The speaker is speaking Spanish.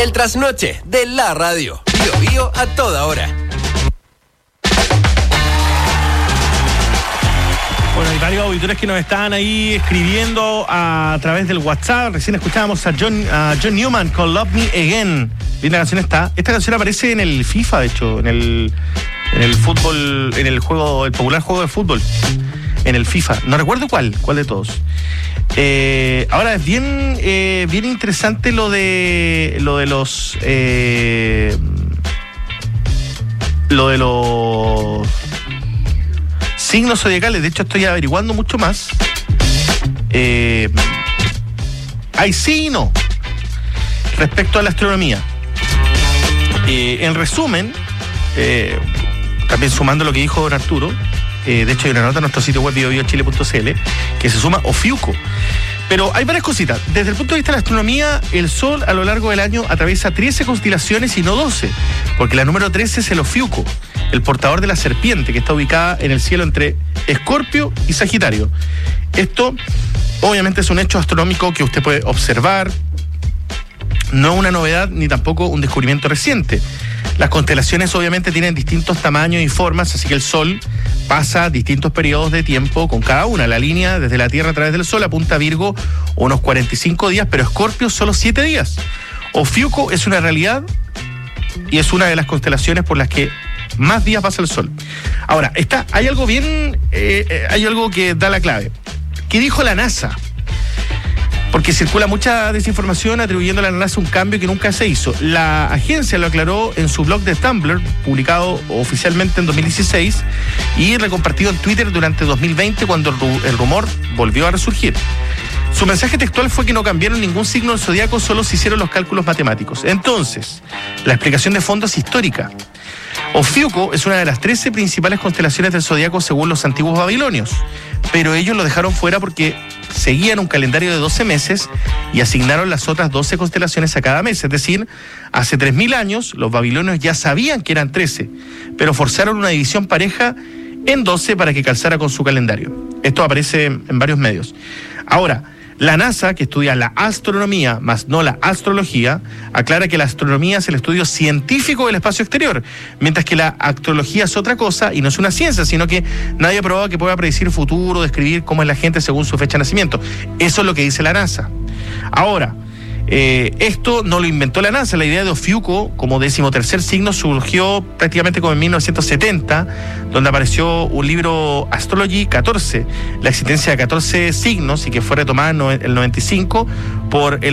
El trasnoche de la radio. Bio Bio a toda hora. Bueno, hay varios auditores que nos están ahí escribiendo a través del WhatsApp. Recién escuchábamos a John Newman con Love Me Again. Linda canción está. Esta canción aparece en el FIFA, de hecho, en el fútbol, en el popular juego de fútbol, en el FIFA. No recuerdo cuál de todos. Ahora es bien interesante lo de los signos zodiacales. De hecho, estoy averiguando mucho más. Hay sí y no respecto a la astronomía. En resumen, también sumando lo que dijo don Arturo, de hecho hay una nota en nuestro sitio web biobiochile.cl que se suma Ofiuco. Pero hay varias cositas. Desde el punto de vista de la astronomía, el Sol a lo largo del año atraviesa 13 constelaciones y no 12, porque la número 13 es el Ofiuco, el portador de la serpiente, que está ubicada en el cielo entre Escorpio y Sagitario. Esto obviamente es un hecho astronómico que usted puede observar. No es una novedad ni tampoco un descubrimiento reciente. Las constelaciones obviamente tienen distintos tamaños y formas, así que el Sol pasa distintos periodos de tiempo con cada una. La línea desde la Tierra a través del Sol apunta a Virgo unos 45 días, pero Escorpio solo 7 días. Ofiuco es una realidad y es una de las constelaciones por las que más días pasa el Sol. Ahora, hay algo que da la clave. ¿Qué dijo la NASA? Porque circula mucha desinformación atribuyéndole a la NASA un cambio que nunca se hizo. La agencia lo aclaró en su blog de Tumblr, publicado oficialmente en 2016 y recompartido en Twitter durante 2020, cuando el rumor volvió a resurgir. Su mensaje textual fue que no cambiaron ningún signo del zodiaco, solo se hicieron los cálculos matemáticos. Entonces, la explicación de fondo es histórica. Ofiuco es una de las 13 principales constelaciones del zodiaco según los antiguos babilonios, pero ellos lo dejaron fuera porque seguían un calendario de 12 meses y asignaron las otras 12 constelaciones a cada mes. Es decir, hace 3000 años los babilonios ya sabían que eran 13, pero forzaron una división pareja en 12 para que calzara con su calendario. Esto aparece en varios medios. Ahora, la NASA, que estudia la astronomía, más no la astrología, aclara que la astronomía es el estudio científico del espacio exterior, mientras que la astrología es otra cosa y no es una ciencia, sino que nadie ha probado que pueda predecir futuro, describir cómo es la gente según su fecha de nacimiento. Eso es lo que dice la NASA. Ahora, esto no lo inventó la NASA. La idea de Ofiuco como 13º signo surgió prácticamente como en 1970, donde apareció un libro Astrology 14, la existencia de 14 signos, y que fue retomada en el 95 por el